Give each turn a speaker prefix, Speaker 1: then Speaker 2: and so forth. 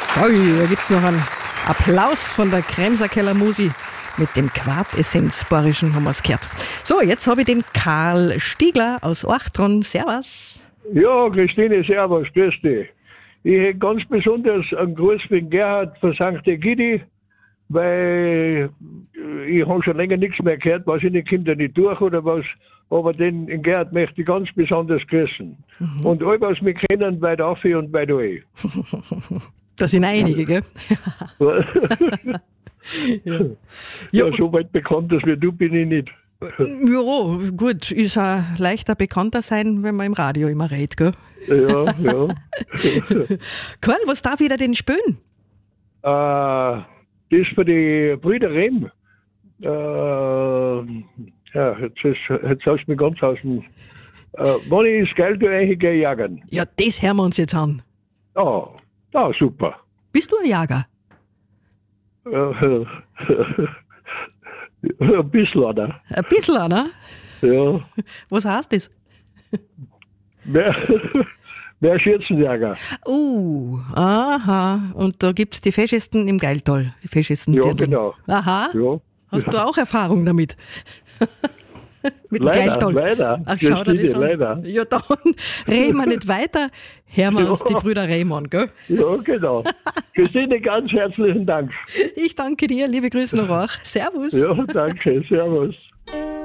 Speaker 1: Ui, da gibt's noch einen Applaus von der Kremser Keller Musi. Mit dem Quartessenz-Borischen haben wir's gehört. So, jetzt habe ich den Karl Stiegler aus Orchtron. Servus.
Speaker 2: Ja, Christine, servus, grüß dich. Ich hätte ganz besonders einen Gruß für den Gerhard von St. Egidi, weil ich habe schon länger nichts mehr gehört, weiß ich nicht, kommt er nicht durch oder was, aber den Gerhard möchte ich ganz besonders grüßen. Und all, was wir kennen, weit auf und weit ein.
Speaker 1: Da sind einige, gell?
Speaker 2: Ja, so weit bekannt, dass du bin ich nicht.
Speaker 1: Ja, gut, ist auch leichter bekannter sein, wenn man im Radio immer redet, gell?
Speaker 2: Ja.
Speaker 1: Karl, was darf ich da denn spielen?
Speaker 2: Das ist für die Brüder Rehm. Ja, jetzt hast du mich ganz aus dem... wann ich das Geld eigentlich jagen?
Speaker 1: Ja, das hören wir uns jetzt an.
Speaker 2: Super.
Speaker 1: Bist du ein Jager?
Speaker 2: Ein bisschen, oder?
Speaker 1: Ein bisschen, ne?
Speaker 2: Ja.
Speaker 1: Was heißt das?
Speaker 2: Mehr Schürzenjäger.
Speaker 1: Aha. Und da gibt es die Feschesten im Geiltal. Die Feschesten.
Speaker 2: Ja, genau.
Speaker 1: Aha.
Speaker 2: Ja.
Speaker 1: Hast du auch Erfahrung damit? Mit dem Geiltal?
Speaker 2: Leider.
Speaker 1: Ach, schau dir das an.
Speaker 2: Leider.
Speaker 1: Ja, dann reden wir nicht weiter. Hören wir uns die Brüder Rehm an, gell?
Speaker 2: Ja, genau. Christine, ganz herzlichen Dank.
Speaker 1: Ich danke dir. Liebe Grüße nach Rauch. Servus.
Speaker 2: Ja, danke. Servus.